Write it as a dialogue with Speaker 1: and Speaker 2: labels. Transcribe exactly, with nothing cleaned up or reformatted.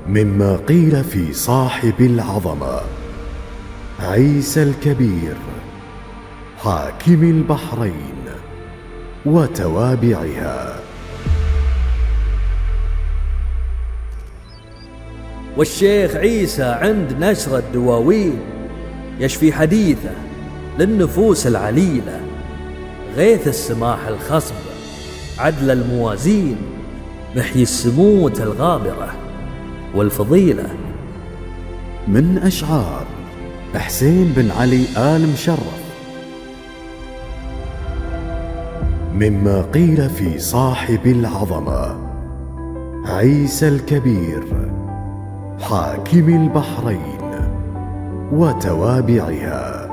Speaker 1: مما قيل في صاحب العظمة عيسى الكبير حاكم البحرين وتوابعها.
Speaker 2: والشيخ عيسى عند نشر الدواوين يشفي حديثه للنفوس العليلة، غيث السماح الخصب عدل الموازين، محيي السموت الغابرة والفضيلة.
Speaker 1: من أشعار حسين بن علي آل مشرف. مما قيل في صاحب العظمة عيسى الكبير حاكم البحرين وتوابعها.